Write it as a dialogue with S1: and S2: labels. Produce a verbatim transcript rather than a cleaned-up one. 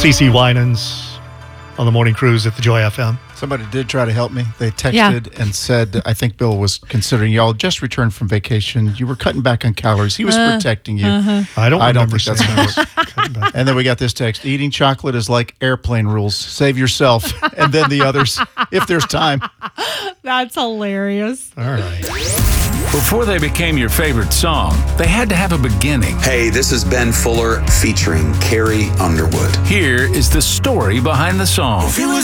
S1: CeCe Winans on the morning cruise at the Joy F M.
S2: Somebody did try to help me. They texted yeah. and said, I think Bill was considering y'all just returned from vacation. You were cutting back on calories. He was uh, protecting you.
S1: Uh-huh. I don't
S2: I don't
S1: remember
S2: think that's going to work. And then we got this text. Eating chocolate is like airplane rules. Save yourself and then the others if there's time.
S3: That's hilarious.
S1: All right.
S4: Before they became your favorite song, they had to have a beginning.
S5: Hey, this is Ben Fuller featuring Carrie Underwood.
S4: Here is the story behind the song.